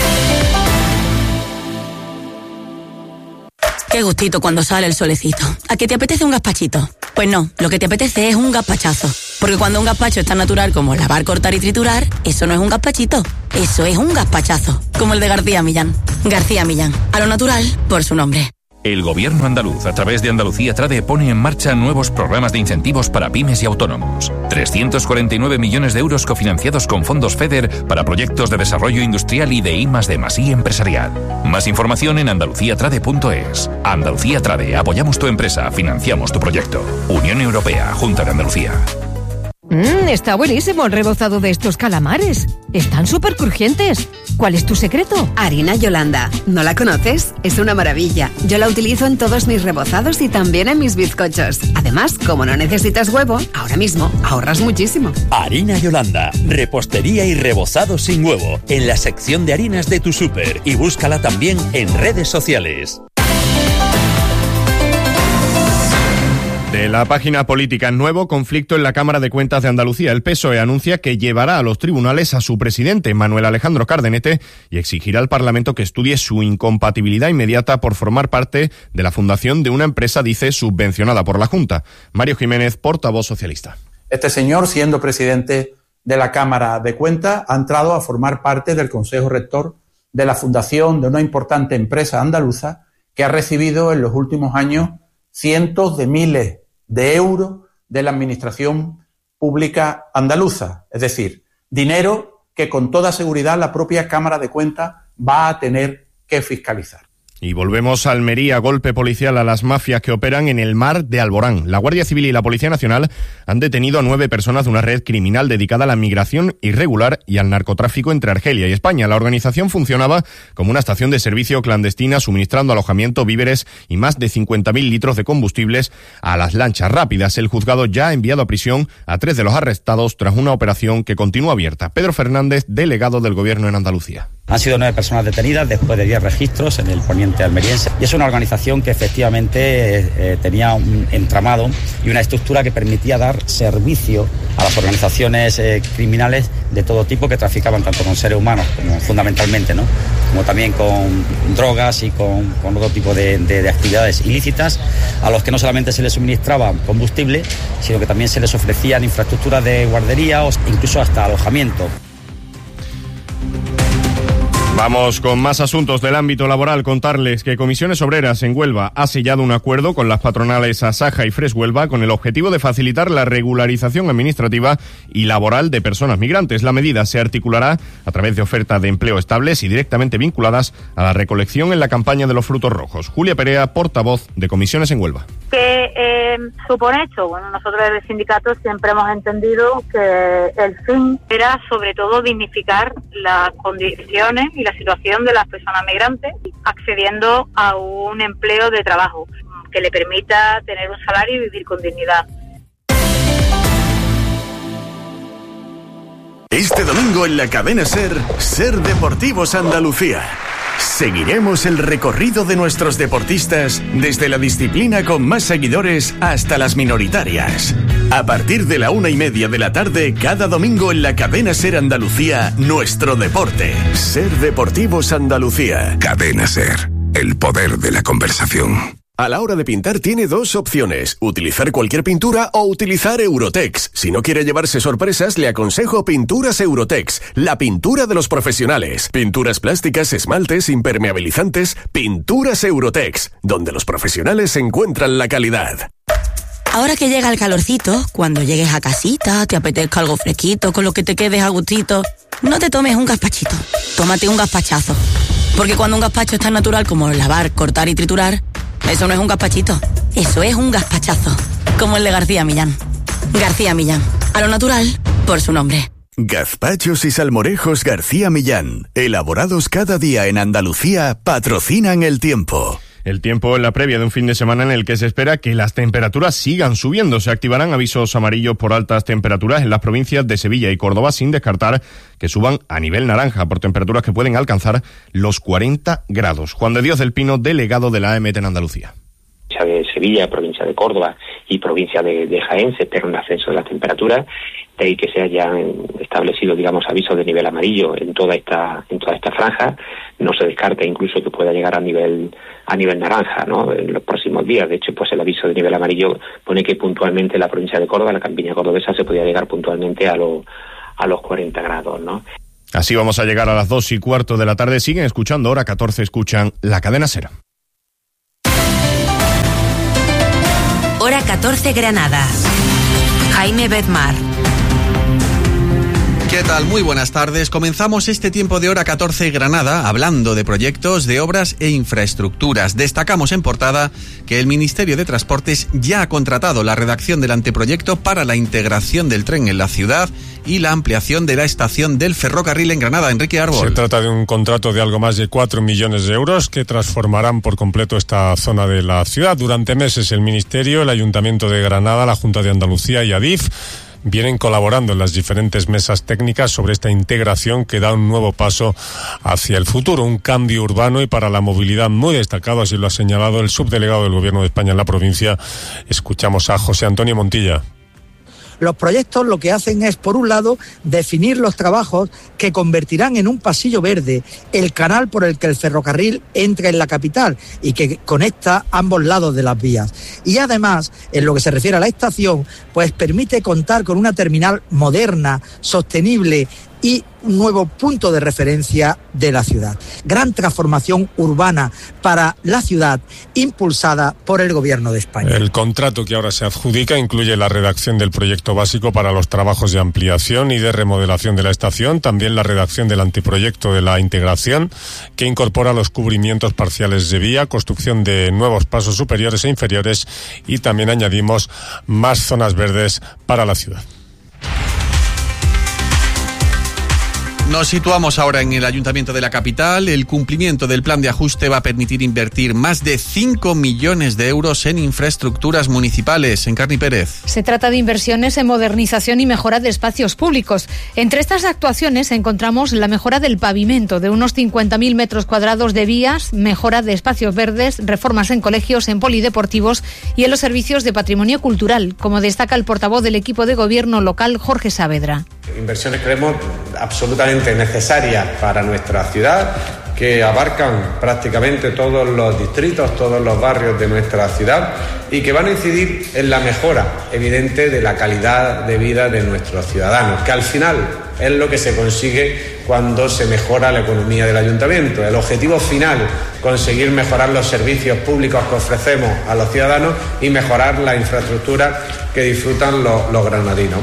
Qué gustito cuando sale el solecito. ¿A qué te apetece un gazpachito? Pues no, lo que te apetece es un gazpachazo. Porque cuando un gazpacho es tan natural como lavar, cortar y triturar, eso no es un gazpachito, eso es un gazpachazo. Como el de García Millán. García Millán, a lo natural por su nombre. El Gobierno andaluz, a través de Andalucía Trade, pone en marcha nuevos programas de incentivos para pymes y autónomos. trescientos cuarenta y nueve millones de euros cofinanciados con fondos FEDER para proyectos de desarrollo industrial y de I más D más I empresarial. Más información en andalucía trade punto es. Andalucía Trade, apoyamos tu empresa, financiamos tu proyecto. Unión Europea, Junta de Andalucía. Mmm, está buenísimo el rebozado de estos calamares. Están súper crujientes. ¿Cuál es tu secreto? Harina Yolanda. ¿No la conoces? Es una maravilla. Yo la utilizo en todos mis rebozados y también en mis bizcochos. Además, como no necesitas huevo, ahora mismo ahorras muchísimo. Harina Yolanda. Repostería y rebozado sin huevo. En la sección de harinas de tu súper. Y búscala también en redes sociales. De la página política, nuevo conflicto en la Cámara de Cuentas de Andalucía. El P S O E anuncia que llevará a los tribunales a su presidente, Manuel Alejandro Cardenete, y exigirá al Parlamento que estudie su incompatibilidad inmediata por formar parte de la fundación de una empresa, dice, subvencionada por la Junta. Mario Jiménez, portavoz socialista. Este señor, siendo presidente de la Cámara de Cuentas, ha entrado a formar parte del Consejo Rector de la fundación de una importante empresa andaluza que ha recibido en los últimos años cientos de miles de euros de la administración pública andaluza, es decir, dinero que con toda seguridad la propia Cámara de Cuentas va a tener que fiscalizar. Y volvemos a Almería, golpe policial a las mafias que operan en el mar de Alborán. La Guardia Civil y la Policía Nacional han detenido a nueve personas de una red criminal dedicada a la migración irregular y al narcotráfico entre Argelia y España. La organización funcionaba como una estación de servicio clandestina, suministrando alojamiento, víveres y más de cincuenta mil litros de combustibles a las lanchas rápidas. El juzgado ya ha enviado a prisión a tres de los arrestados tras una operación que continúa abierta. Pedro Fernández, delegado del Gobierno en Andalucía. Han sido nueve personas detenidas después de diez registros en el poniente almeriense. Y es una organización que efectivamente eh, tenía un entramado y una estructura que permitía dar servicio a las organizaciones eh, criminales de todo tipo que traficaban tanto con seres humanos, como fundamentalmente, ¿no? como también con drogas y con, con otro tipo de, de, de actividades ilícitas, a los que no solamente se les suministraba combustible, sino que también se les ofrecían infraestructuras de guardería o incluso hasta alojamiento. Vamos con más asuntos del ámbito laboral. Contarles que Comisiones Obreras en Huelva ha sellado un acuerdo con las patronales Asaja y Fresh Huelva con el objetivo de facilitar la regularización administrativa y laboral de personas migrantes. La medida se articulará a través de ofertas de empleo estables y directamente vinculadas a la recolección en la campaña de los frutos rojos. Julia Perea, portavoz de Comisiones en Huelva. ¿Qué eh, supone esto? Bueno, nosotros desde el sindicato siempre hemos entendido que el fin era sobre todo dignificar las condiciones y la situación de las personas migrantes, accediendo a un empleo de trabajo que le permita tener un salario y vivir con dignidad. Este domingo en la cadena SER, SER Deportivos Andalucía. Seguiremos el recorrido de nuestros deportistas desde la disciplina con más seguidores hasta las minoritarias. A partir de la una y media de la tarde, cada domingo en la cadena SER Andalucía, nuestro deporte. SER Deportivos Andalucía. Cadena SER, el poder de la conversación. A la hora de pintar tiene dos opciones, utilizar cualquier pintura o utilizar Eurotex. Si no quiere llevarse sorpresas, le aconsejo Pinturas Eurotex, la pintura de los profesionales. Pinturas plásticas, esmaltes, impermeabilizantes, Pinturas Eurotex, donde los profesionales encuentran la calidad. Ahora que llega el calorcito, cuando llegues a casita, te apetezca algo fresquito, con lo que te quedes a gustito, no te tomes un gazpachito, tómate un gazpachazo. Porque cuando un gazpacho es tan natural como lavar, cortar y triturar, eso no es un gazpachito, eso es un gazpachazo, como el de García Millán. García Millán, a lo natural, por su nombre. Gazpachos y salmorejos García Millán, elaborados cada día en Andalucía, patrocinan el tiempo. El tiempo en la previa de un fin de semana en el que se espera que las temperaturas sigan subiendo. Se activarán avisos amarillos por altas temperaturas en las provincias de Sevilla y Córdoba, sin descartar que suban a nivel naranja por temperaturas que pueden alcanzar los cuarenta grados. Juan de Dios del Pino, delegado de la A E M E T en Andalucía. Provincia de Sevilla, provincia de Córdoba y provincia de, de Jaén se espera un ascenso de las temperaturas, de ahí que se hayan establecido, digamos, avisos de nivel amarillo en toda esta en toda esta franja. No se descarta incluso que pueda llegar a nivel a nivel naranja, ¿no?, en los próximos días. De hecho, pues el aviso de nivel amarillo pone que puntualmente la provincia de Córdoba, la campiña cordobesa, se podría llegar puntualmente a los a los cuarenta grados, ¿no? Así vamos a llegar a las dos y cuarto de la tarde. Siguen escuchando Hora catorce, escuchan La Cadena SER. Hora catorce Granada. Jaime Bedmar. ¿Qué tal? Muy buenas tardes. Comenzamos este tiempo de Hora catorce Granada hablando de proyectos, de obras e infraestructuras. Destacamos en portada que el Ministerio de Transportes ya ha contratado la redacción del anteproyecto para la integración del tren en la ciudad y la ampliación de la estación del ferrocarril en Granada. Enrique Árbol. Se trata de un contrato de algo más de cuatro millones de euros que transformarán por completo esta zona de la ciudad. Durante meses el Ministerio, el Ayuntamiento de Granada, la Junta de Andalucía y Adif vienen colaborando en las diferentes mesas técnicas sobre esta integración que da un nuevo paso hacia el futuro, un cambio urbano y para la movilidad muy destacado, así lo ha señalado el subdelegado del Gobierno de España en la provincia. Escuchamos a José Antonio Montilla. Los proyectos lo que hacen es, por un lado, definir los trabajos que convertirán en un pasillo verde el canal por el que el ferrocarril entra en la capital y que conecta ambos lados de las vías. Y además, en lo que se refiere a la estación, pues permite contar con una terminal moderna, sostenible y un nuevo punto de referencia de la ciudad. Gran transformación urbana para la ciudad, impulsada por el Gobierno de España. El contrato que ahora se adjudica incluye la redacción del proyecto básico para los trabajos de ampliación y de remodelación de la estación, también la redacción del anteproyecto de la integración, que incorpora los cubrimientos parciales de vía, construcción de nuevos pasos superiores e inferiores y también añadimos más zonas verdes para la ciudad. Nos situamos ahora en el Ayuntamiento de la capital. El cumplimiento del plan de ajuste va a permitir invertir más de cinco millones de euros en infraestructuras municipales. Encarni Pérez. Se trata de inversiones en modernización y mejora de espacios públicos. Entre estas actuaciones encontramos la mejora del pavimento de unos cincuenta mil metros cuadrados de vías, mejora de espacios verdes, reformas en colegios, en polideportivos y en los servicios de patrimonio cultural, como destaca el portavoz del equipo de gobierno local, Jorge Saavedra. Inversiones, creemos, absolutamente necesarias para nuestra ciudad, que abarcan prácticamente todos los distritos, todos los barrios de nuestra ciudad y que van a incidir en la mejora evidente de la calidad de vida de nuestros ciudadanos, que al final es lo que se consigue cuando se mejora la economía del ayuntamiento. El objetivo final, conseguir mejorar los servicios públicos que ofrecemos a los ciudadanos y mejorar la infraestructura que disfrutan los, los granadinos.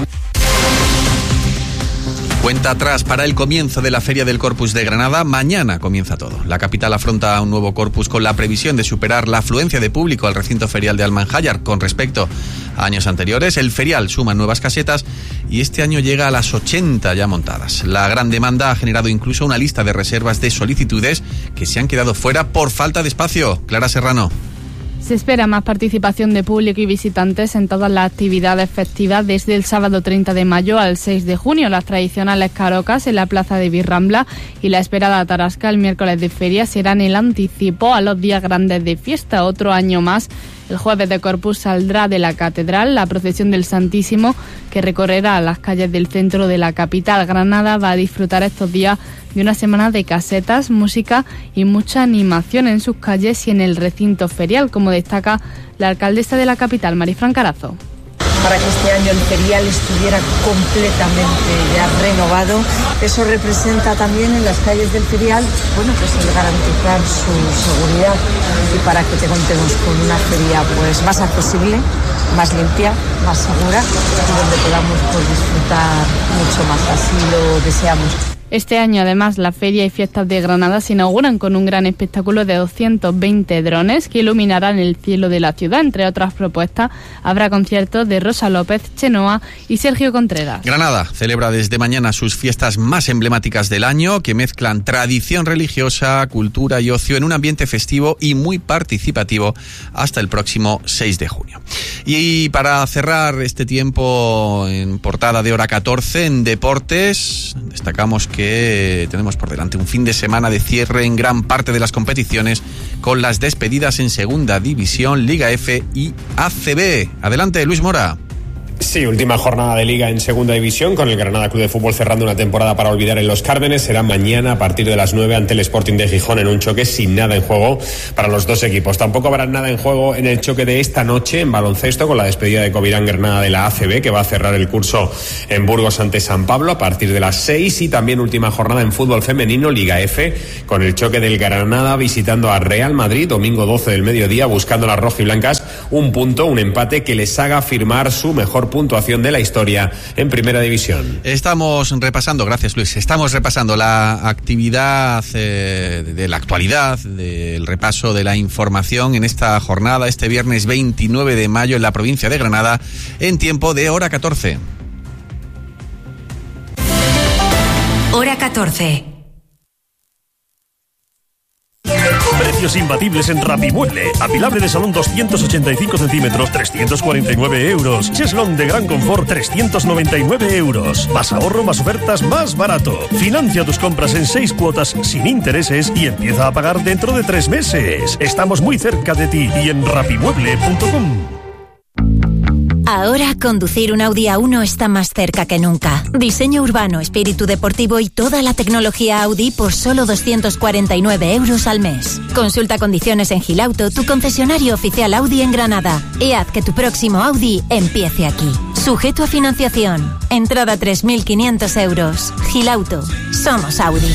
Cuenta atrás para el comienzo de la Feria del Corpus de Granada. Mañana comienza todo. La capital afronta un nuevo Corpus con la previsión de superar la afluencia de público al recinto ferial de Almanjayar con respecto a años anteriores. El ferial suma nuevas casetas y este año llega a las ochenta ya montadas. La gran demanda ha generado incluso una lista de reservas de solicitudes que se han quedado fuera por falta de espacio. Clara Serrano. Se espera más participación de público y visitantes en todas las actividades festivas desde el sábado treinta de mayo al seis de junio. Las tradicionales carocas en la plaza de Birrambla y la esperada tarasca el miércoles de feria serán el anticipo a los días grandes de fiesta. Otro año más El jueves de Corpus saldrá de la catedral la procesión del Santísimo, que recorrerá las calles del centro de la capital. Granada va a disfrutar estos días de una semana de casetas, música y mucha animación en sus calles y en el recinto ferial, como destaca la alcaldesa de la capital, Marifran Carazo. Para que este año el ferial estuviera completamente ya renovado. Eso representa también en las calles del ferial, bueno, pues el garantizar su seguridad y para que te contemos con una feria pues más accesible, más limpia, más segura y donde podamos pues, disfrutar mucho más. Así lo deseamos. Este año, además, la Feria y Fiestas de Granada se inauguran con un gran espectáculo de doscientos veinte drones que iluminarán el cielo de la ciudad. Entre otras propuestas, habrá conciertos de Rosa López, Chenoa y Sergio Contreras. Granada celebra desde mañana sus fiestas más emblemáticas del año, que mezclan tradición religiosa, cultura y ocio en un ambiente festivo y muy participativo hasta el próximo seis de junio. Y para cerrar este tiempo en portada de Hora catorce, en deportes, destacamos que que tenemos por delante un fin de semana de cierre en gran parte de las competiciones con las despedidas en Segunda División, Liga F y A C B. Adelante, Luis Mora. Sí, última jornada de Liga en Segunda División, con el Granada Club de Fútbol cerrando una temporada para olvidar en Los Cármenes. Será mañana a partir de las nueve ante el Sporting de Gijón en un choque sin nada en juego para los dos equipos. Tampoco habrá nada en juego en el choque de esta noche en baloncesto, con la despedida de Covirán Granada de la A C B, que va a cerrar el curso en Burgos ante San Pablo a partir de las seis. Y también última jornada en fútbol femenino, Liga F, con el choque del Granada visitando a Real Madrid, domingo doce del mediodía, buscando las rojiblancas un punto, un empate que les haga firmar su mejor puntuación de la historia en Primera División. Estamos repasando, gracias Luis, estamos repasando la actividad eh, de la actualidad, del repaso de la información en esta jornada, este viernes veintinueve de mayo en la provincia de Granada, en tiempo de Hora catorce. Hora catorce. Precios imbatibles en Rapimueble. Apilable de salón doscientos ochenta y cinco centímetros, trescientos cuarenta y nueve euros. Cheslón de gran confort, trescientos noventa y nueve euros. Más ahorro, más ofertas, más barato. Financia tus compras en seis cuotas sin intereses y empieza a pagar dentro de tres meses. Estamos muy cerca de ti y en rapimueble punto com. Ahora conducir un Audi A uno está más cerca que nunca. Diseño urbano, espíritu deportivo y toda la tecnología Audi por solo doscientos cuarenta y nueve euros al mes. Consulta condiciones en Gilauto, tu concesionario oficial Audi en Granada, y haz que tu próximo Audi empiece aquí. Sujeto a financiación. Entrada tres mil quinientos euros. Gilauto. Somos Audi.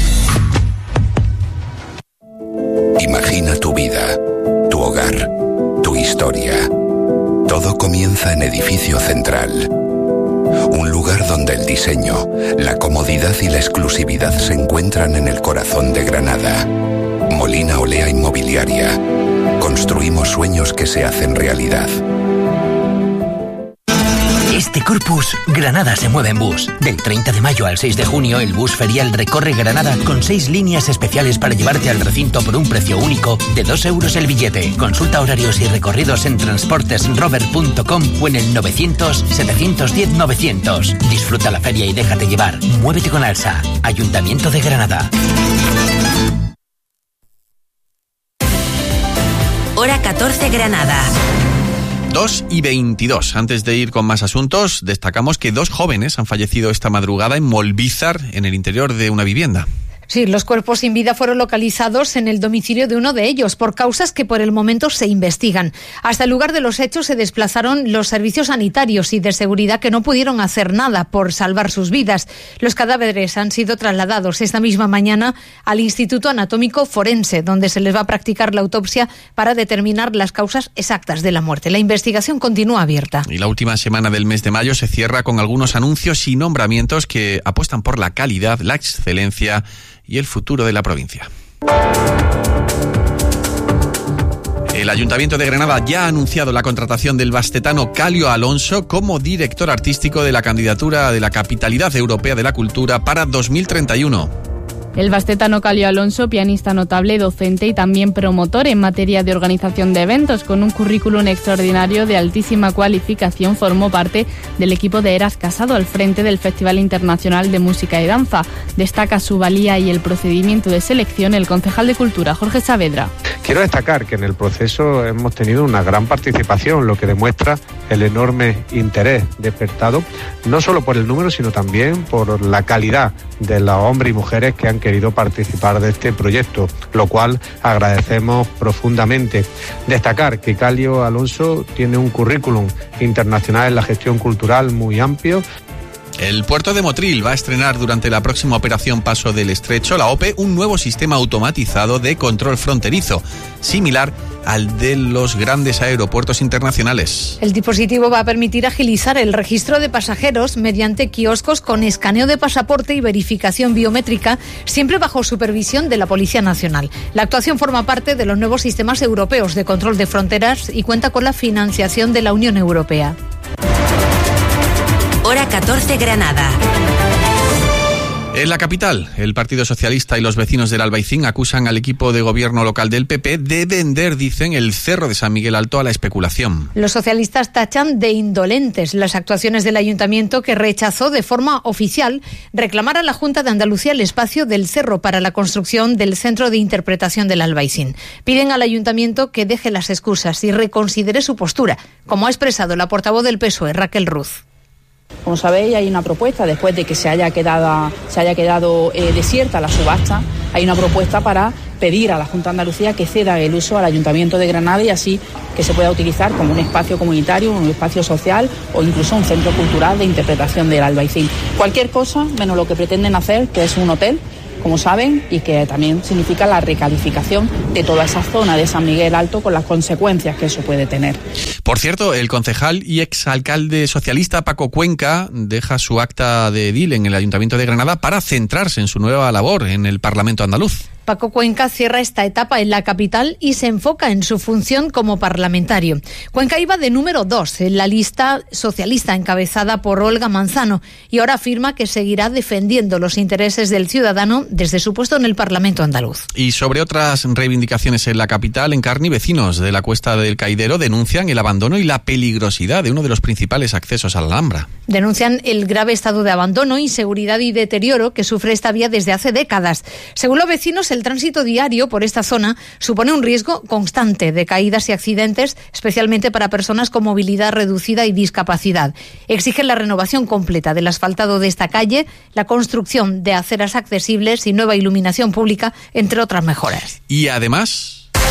Imagina tu vida, tu hogar, tu historia. Todo comienza en Edificio Central, un lugar donde el diseño, la comodidad y la exclusividad se encuentran en el corazón de Granada. Molina Olea Inmobiliaria. Construimos sueños que se hacen realidad. Este Corpus, Granada se mueve en bus. Del treinta de mayo al seis de junio, el bus ferial recorre Granada con seis líneas especiales para llevarte al recinto por un precio único de dos euros el billete. Consulta horarios y recorridos en transportes rover punto com o en el novecientos, setecientos diez, novecientos. Disfruta la feria y déjate llevar. Muévete con Alsa. Ayuntamiento de Granada. Hora catorce Granada. dos y veintidós. Antes de ir con más asuntos, destacamos que dos jóvenes han fallecido esta madrugada en Molvízar, en el interior de una vivienda. Sí, los cuerpos sin vida fueron localizados en el domicilio de uno de ellos por causas que por el momento se investigan. Hasta el lugar de los hechos se desplazaron los servicios sanitarios y de seguridad que no pudieron hacer nada por salvar sus vidas. Los cadáveres han sido trasladados esta misma mañana al Instituto Anatómico Forense, donde se les va a practicar la autopsia para determinar las causas exactas de la muerte. La investigación continúa abierta. Y la última semana del mes de mayo se cierra con algunos anuncios y nombramientos que apuestan por la calidad, la excelencia y el futuro de la provincia. El Ayuntamiento de Granada ya ha anunciado la contratación del bastetano Calio Alonso como director artístico de la candidatura de la Capitalidad Europea de la Cultura para dos mil treinta y uno. El bastetano Calio Alonso, pianista notable, docente y también promotor en materia de organización de eventos, con un currículum extraordinario de altísima cualificación, formó parte del equipo de Eras Casado al frente del Festival Internacional de Música y Danza. Destaca su valía y el procedimiento de selección el concejal de Cultura, Jorge Saavedra. Quiero destacar que en el proceso hemos tenido una gran participación, lo que demuestra el enorme interés despertado, no solo por el número, sino también por la calidad de los hombres y mujeres que han querido participar de este proyecto, lo cual agradecemos profundamente. Destacar que Calio Alonso tiene un currículum internacional en la gestión cultural muy amplio. El puerto de Motril va a estrenar durante la próxima operación Paso del Estrecho, la O P E, un nuevo sistema automatizado de control fronterizo, similar al de los grandes aeropuertos internacionales. El dispositivo va a permitir agilizar el registro de pasajeros mediante kioscos con escaneo de pasaporte y verificación biométrica, siempre bajo supervisión de la Policía Nacional. La actuación forma parte de los nuevos sistemas europeos de control de fronteras y cuenta con la financiación de la Unión Europea. Hora catorce, Granada. En la capital, el Partido Socialista y los vecinos del Albaicín acusan al equipo de gobierno local del P P de vender, dicen, el Cerro de San Miguel Alto a la especulación. Los socialistas tachan de indolentes las actuaciones del ayuntamiento, que rechazó de forma oficial reclamar a la Junta de Andalucía el espacio del Cerro para la construcción del Centro de Interpretación del Albaicín. Piden al ayuntamiento que deje las excusas y reconsidere su postura, como ha expresado la portavoz del P S O E, Raquel Ruz. Como sabéis, hay una propuesta, después de que se haya quedado, se haya quedado eh, desierta la subasta, hay una propuesta para pedir a la Junta de Andalucía que ceda el uso al Ayuntamiento de Granada y así que se pueda utilizar como un espacio comunitario, un espacio social o incluso un centro cultural de interpretación del Albaicín. Cualquier cosa menos lo que pretenden hacer, que es un hotel, como saben, y que también significa la recalificación de toda esa zona de San Miguel Alto con las consecuencias que eso puede tener. Por cierto, el concejal y exalcalde socialista Paco Cuenca deja su acta de edil en el Ayuntamiento de Granada para centrarse en su nueva labor en el Parlamento andaluz. Paco Cuenca cierra esta etapa en la capital y se enfoca en su función como parlamentario. Cuenca iba de número dos en la lista socialista encabezada por Olga Manzano y ahora afirma que seguirá defendiendo los intereses del ciudadano desde su puesto en el Parlamento andaluz. Y sobre otras reivindicaciones en la capital, en Carni, vecinos de la Cuesta del Caidero denuncian el abandono y la peligrosidad de uno de los principales accesos a la Alhambra. Denuncian el grave estado de abandono, inseguridad y deterioro que sufre esta vía desde hace décadas. Según los vecinos, el tránsito diario por esta zona supone un riesgo constante de caídas y accidentes, especialmente para personas con movilidad reducida y discapacidad. Exigen la renovación completa del asfaltado de esta calle, la construcción de aceras accesibles y nueva iluminación pública, entre otras mejoras. Y además,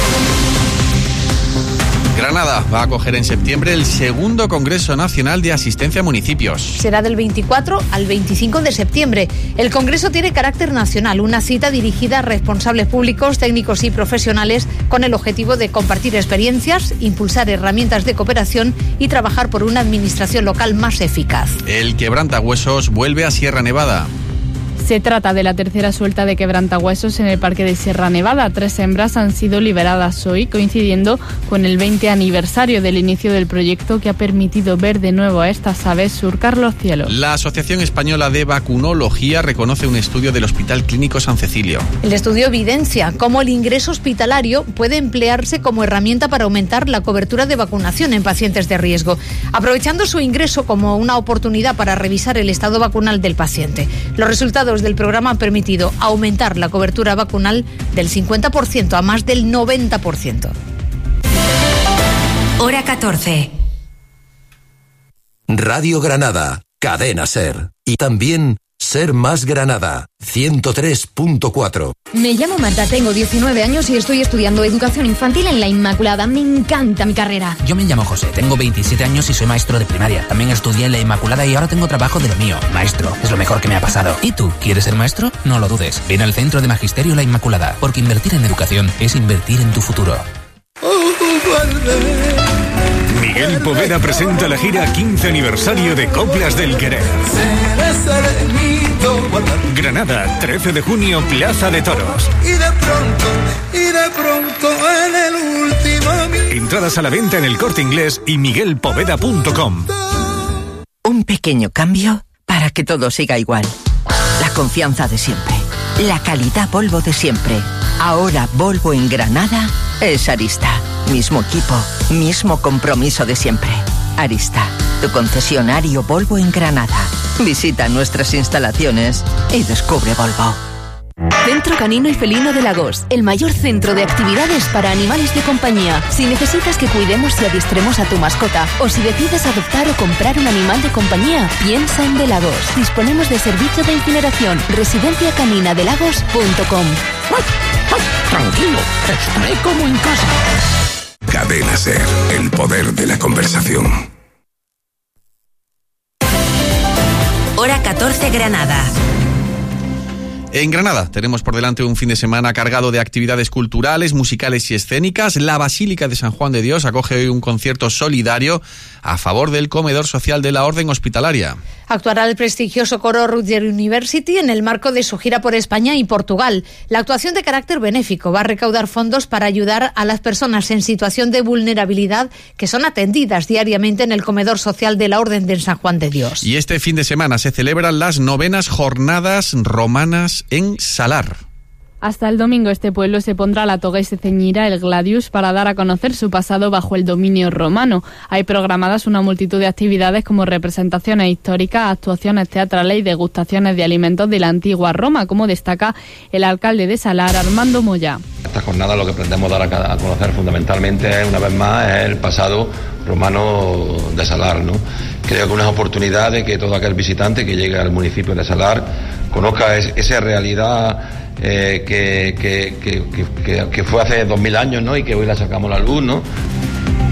Granada va a acoger en septiembre el segundo Congreso Nacional de Asistencia a Municipios. Será del veinticuatro al veinticinco de septiembre. El Congreso tiene carácter nacional, una cita dirigida a responsables públicos, técnicos y profesionales con el objetivo de compartir experiencias, impulsar herramientas de cooperación y trabajar por una administración local más eficaz. El quebrantahuesos vuelve a Sierra Nevada. Se trata de la tercera suelta de quebrantahuesos en el Parque de Sierra Nevada. Tres hembras han sido liberadas hoy, coincidiendo con el veinte aniversario del inicio del proyecto que ha permitido ver de nuevo a estas aves surcar los cielos. La Asociación Española de Vacunología reconoce un estudio del Hospital Clínico San Cecilio. El estudio evidencia cómo el ingreso hospitalario puede emplearse como herramienta para aumentar la cobertura de vacunación en pacientes de riesgo, aprovechando su ingreso como una oportunidad para revisar el estado vacunal del paciente. Los resultados del programa han permitido aumentar la cobertura vacunal del cincuenta por ciento a más del noventa por ciento. Hora catorce. Radio Granada, Cadena Ser. Y también Ser Más Granada, ciento tres punto cuatro. Me llamo Marta, tengo diecinueve años y estoy estudiando educación infantil en La Inmaculada. Me encanta mi carrera. Yo me llamo José, tengo veintisiete años y soy maestro de primaria. También estudié en La Inmaculada y ahora tengo trabajo de lo mío. Maestro, es lo mejor que me ha pasado. ¿Y tú, quieres ser maestro? No lo dudes. Ven al Centro de Magisterio La Inmaculada, porque invertir en educación es invertir en tu futuro. Miguel Poveda presenta la gira quince aniversario de Coplas del Querer. Granada, trece de junio, Plaza de Toros. Y de pronto, y de pronto en el último... Entradas a la venta en El Corte Inglés y miguel poveda punto com. Un pequeño cambio para que todo siga igual. La confianza de siempre. La calidad Volvo de siempre. Ahora Volvo en Granada es Arista. Mismo equipo, mismo compromiso de siempre. Arista, tu concesionario Volvo en Granada. Visita nuestras instalaciones y descubre Volvo. Centro Canino y Felino de Lagos, el mayor centro de actividades para animales de compañía. Si necesitas que cuidemos y adiestremos a tu mascota, o si decides adoptar o comprar un animal de compañía, piensa en De Lagos. Disponemos de servicio de incineración. residencia canina de lagos punto com. Tranquilo, estaré como en casa. Cadena SER, el poder de la conversación. Hora catorce, Granada. En Granada tenemos por delante un fin de semana cargado de actividades culturales, musicales y escénicas. La Basílica de San Juan de Dios acoge hoy un concierto solidario a favor del comedor social de la Orden Hospitalaria. Actuará el prestigioso coro Rutgers University en el marco de su gira por España y Portugal. La actuación de carácter benéfico va a recaudar fondos para ayudar a las personas en situación de vulnerabilidad que son atendidas diariamente en el comedor social de la Orden de San Juan de Dios. Y este fin de semana se celebran las novenas jornadas romanas en Salar. Hasta el domingo este pueblo se pondrá la toga y se ceñirá el gladius para dar a conocer su pasado bajo el dominio romano. Hay programadas una multitud de actividades como representaciones históricas, actuaciones teatrales y degustaciones de alimentos de la antigua Roma, como destaca el alcalde de Salar, Armando Moya. Esta jornada lo que pretendemos dar a conocer fundamentalmente, una vez más, es el pasado romano de Salar, ¿no? Creo que una oportunidad de que todo aquel visitante que llegue al municipio de Salar conozca es, esa realidad eh, que, que, que, que, que fue hace dos mil años, ¿no? Y que hoy la sacamos a la luz, ¿no?